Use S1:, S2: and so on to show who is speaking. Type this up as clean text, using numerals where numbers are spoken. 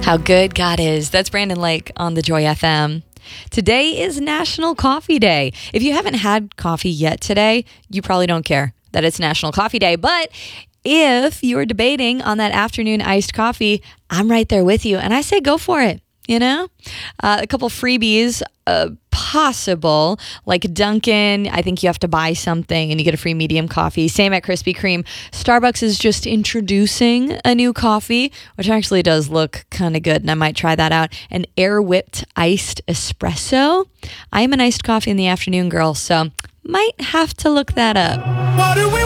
S1: How good God is. That's Brandon Lake on the Joy FM. Today is National Coffee Day. If you haven't had coffee yet today, you probably don't care that it's National Coffee Day. But if you're debating on that afternoon iced coffee, I'm right there with you. And I say go for it, you know? A couple freebies possible, like Dunkin', I think you have to buy something and you get a free medium coffee. Same at Krispy Kreme. Starbucks is just introducing a new coffee, which actually does look kind of good, and I might try that out. An air whipped iced espresso. I am an iced coffee in the afternoon girl, so might have to look that up.
S2: What do we